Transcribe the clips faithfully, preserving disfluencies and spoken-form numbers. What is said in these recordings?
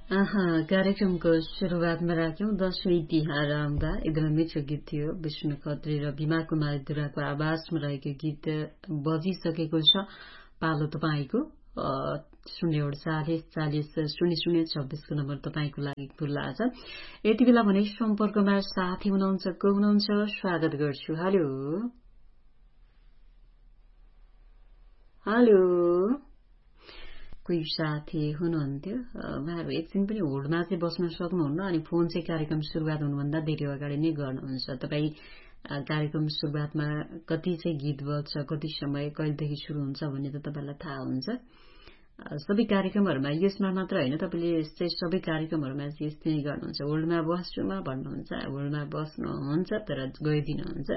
आहा कार्यक्रमको सुरुवातमा राख्यौं दशैं तिहार आउँदा एकदमै मिठो गीत थियो। विष्णु खत्री र भीमा कुमारी दुराको आवाजमा रहेको गीत बजिसकेको छ। पालो तपाईको शून्य अडचालिस चालिस शून्य शून्य छब्बीसको नम्बर तपाईको लागि खुल्ला छ। यति बेला भने सम्पर्कमा साथी हुनुहुन्छ को हुनुहुन्छ स्वागत गर्छु। हेलो हेलो कोही साथी हुनुहुन्थ्यो उहाँहरू एकछिन पनि होल्डमा चाहिँ बस्न सक्नुहुन्न अनि फोन चाहिँ कार्यक्रम सुरुवात हुनुभन्दा धेरै अगाडि नै गर्नुहुन्छ। तपाई कार्यक्रम सुरुवातमा कति चाहिँ गीत बज्छ कति समय कहिलेदेखि सुरु हुन्छ भन्ने त तपाईलाई थाहा हुन्छ। सबै कार्यक्रमहरुमा यसमा मात्र हैन तपाईले चाहिँ सबै कार्यक्रमहरुमा चाहिँ यस्तै नै गर्नुहुन्छ। होल्डमा बस्छुमा भन्नुहुन्छ होल्डमा बस्नुहुन्छ तर गइदिनुहुन्छ।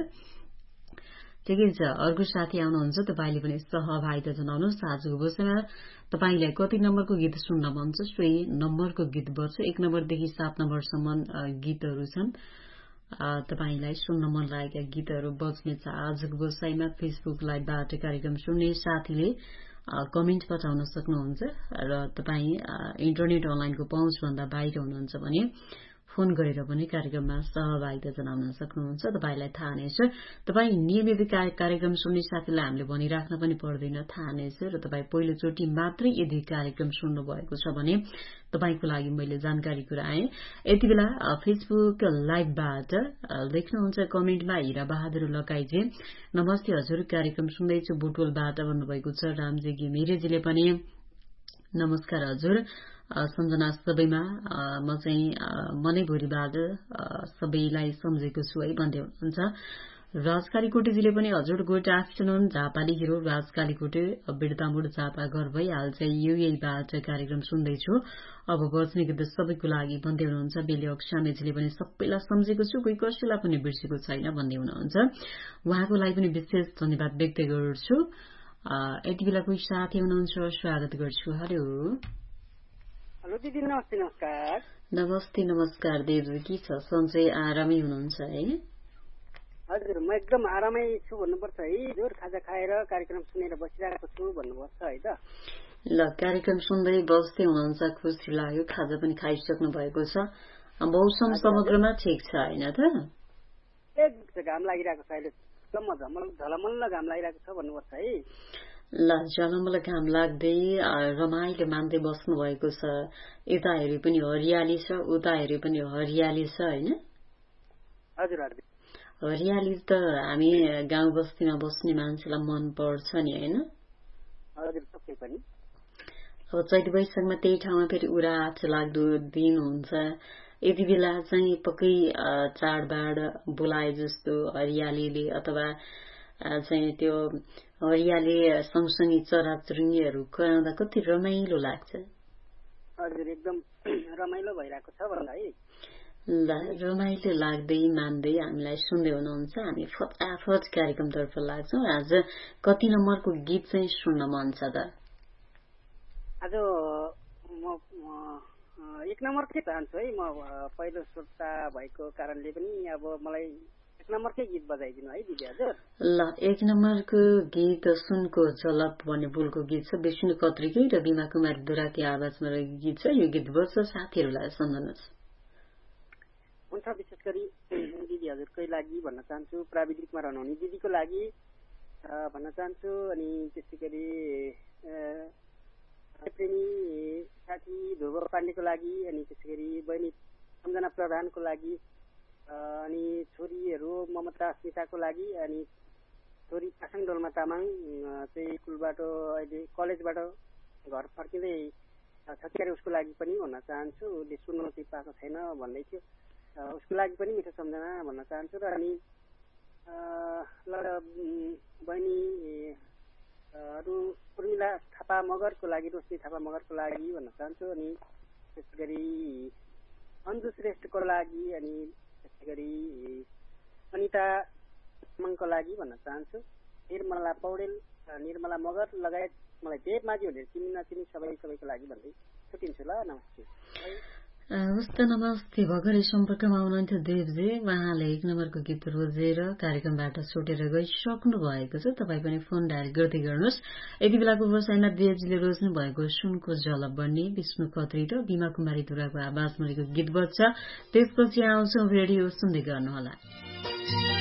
ठिकै छ अर्को साथी आउनुहुन्छ तपाईले पनि सहभागिता जनाउनुहोस्। आजको बसमा तपाईलाई कति नम्बरको गीत सुन्न मन छ सोही नम्बरको गीत बज्छ। एक नम्बरदेखि सात नम्बरसम्म गीतहरू छन्। तपाईलाई सुन्न मन लागेका गीतहरू बज्ने छ। आजको बसाइमा फेसबुक लाइभबाट कार्यक्रम सुन्ने साथीले कमेन्ट पठाउन सक्नुहुन्छ र तपाई इन्टरनेट अनलाइनको पहुँच भन्दा बाहिर हुनुहुन्छ भने फोन गरेर पनि कार्यक्रममा सहभागिता जनाउन सक्नुहुन्छ। तपाईलाई थाहा नै छ तपाई नियमित कार्यक्रम सुन्ने साथीलाई हामीले भनिराख्न पनि पर्दैन थाहा नै छ र तपाई पहिलो चोटी मात्रै यदि कार्यक्रम सुन्नु भएको छ भने तपाईको लागि मैले जानकारी गराएँ। यति बेला फेसबुक लाइभबाट लेख्नुहुन्छ कमेन्टमा हिरा बहादुर लकाईजी नमस्ते हजुर कार्यक्रम सुन्दैछु बुटोलबाट भन्नुभएको छ। रामजी घिमिरेजीले पनि नमस्कार हजुर सम्झना सबैमा म चाहिँ मनैभरिबाट सबैलाई सम्झेको छु है भन्दै हुनुहुन्छ। राजकालीकोटेजीले पनि हजुर गुड आफ्टरनुन झापाली हिरो राजकालीकोटे बिर्तामुड झापा घर भई हाल चाहिँ युएबाट कार्यक्रम सुन्दैछु अब बज्ने गीत सबैको लागि भन्दै हुनुहुन्छ। बेली अक्सामेजीले पनि सबैलाई सम्झेको छु कोही कसैलाई पनि बिर्सेको छैन भन्दै हुनुहुन्छ। उहाँको लागि पनि विशेष धन्यवाद व्यक्त गर्छु। यति बेला कोही साथी हुनुहुन्छ स्वागत गर्छु। हेलो हेलो दिदी नमस्ते नमस्कार। नमस्ते नमस्कार दिदी के छ सन्चै आरामै हुनुहुन्छ है? हजुर म एकदम आरामै छु भन्नुपर्छ है। जोर खाजा खाएर कार्यक्रम सुनेर बसिरहेको छु भन्नुपर्छ है त। ल कार्यक्रम सुन्दै बस्दै हुनुहुन्छ खुसी लाग्यो। खाजा पनि खाइसक्नु भएको छ। मौसम समग्रमा ठिक छ हैन त? एकदम घाम लागिरहेको छ अहिले झमल झलमल्ल घाम लागिरहेको छ भन्नुपर्छ है। ल झलमल्ल घाम लाग्दै रमाइलो मान्दै बस्नु भएको छ। यता हेरे पनि हरियाली छ उता हेरे पनि हरियाली छ हैन? हजुर हजुर हरियाली त हामी गाउँ बस्तीमा बस्ने मान्छेलाई मन पर्छ नि हैन? हजुर पक्कै पनि। अब चैत वैशाखमा त्यही ठाउँमा फेरि उराट लाग्दो दिन हुन्छ। यति बेला चाहिँ पक्कै चाडबाड बोलाए जस्तो हरियालीले अथवा चाहिँ त्यो हरियाली सँगसँगै चराचुरुङ्गीहरू कराउँदा कति रमाइलो लाग्छ। हजुर एकदम रमाइलो भइरहेको छ भन्दा है। ल रमाइलो लाग्दै मान्दै हामीलाई सुन्दै हुनुहुन्छ। हामी फटाफट कार्यक्रमतर्फ लाग्छौँ। आज कति नम्बरको गीत चाहिँ सुन्न मन छ त? आज म एक नम्बरकै चाहन्छु है। म पहिलो श्रोता भएको कारणले पनि अब मलाई एक नम्बरकै गीत बजाइदिनु है दिदी हजुर। ल एक नम्बरको गीत सुनको झलक भन्ने बोलको गीत छ। विष्णु खत्रीकै र भीमा कुमारी दुराकी आवाजमा रहेको गीत छ। यो गीत बज्छ साथीहरूलाई सम्झनुहोस्। हुन्छ विशेष गरी दिदी हजुरकै लागि भन्न चाहन्छु प्राविधिकमा रहनुहुने दिदीको लागि भन्न चाहन्छु अनि त्यसै गरी प्रेमी साथी ध्रुव पाण्डेको लागि अनि त्यसै गरी बहिनी सम्झना प्रधानको लागि अनि छोरीहरू ममता स्मिताको लागि अनि छोरी पासाङ डोल्मा तामाङ चाहिँ स्कुलबाट अहिले कलेजबाट घर फर्किँदै छक्क्यारे उसको लागि पनि भन्न चाहन्छु। उसले सुन्नु चाहिँ पाएको छैन भन्दै थियो उसको लागि पनि मिठो सम्झना भन्न चाहन्छु। र अनि बहिनी अरू उर्मिला थापा मगरको लागि रोशनी थापा मगरको लागि भन्न चाहन्छु। अनि त्यसै गरी अन्जु श्रेष्ठको लागि अनि त्यसै गरी अनिता तामाङको लागि भन्न चाहन्छु। निर्मला पौडेल निर्मला मगर लगायत मलाई देव माझी भनेर चिनी नचिनी सबै सबैको लागि भन्दै छुट्टिन्छु। ल नमस्ते। हवस् त नमस्ते भर्खरै सम्पर्कमा आउनुहुन्थ्यो देवजी उहाँले एक नम्बरको गीत रोजेर कार्यक्रमबाट छुटेर गइसक्नु भएको छ तपाईँ पनि फोन डायल गर्दै गर्नुहोस् यति बेलाको व्यवसायमा देवजीले रोज्नु भएको सुनको जल बन्ने विष्णु खत्री र बिमा कुमारी दुराको आवाज मुनिको गीत बज्छ त्यसपछि आउँछौं रेडियो सुन्दै गर्नुहोला।